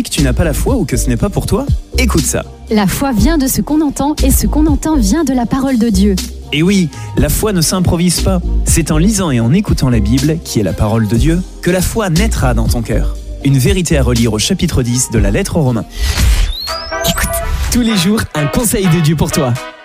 dis que tu n'as pas la foi ou que ce n'est pas pour toi? Écoute ça. La foi vient de ce qu'on entend et ce qu'on entend vient de la parole de Dieu. Et oui, la foi ne s'improvise pas. C'est en lisant et en écoutant la Bible, qui est la parole de Dieu, que la foi naîtra dans ton cœur. Une vérité à relire au chapitre 10 de la lettre aux Romains. Écoute, tous les jours, un conseil de Dieu pour toi.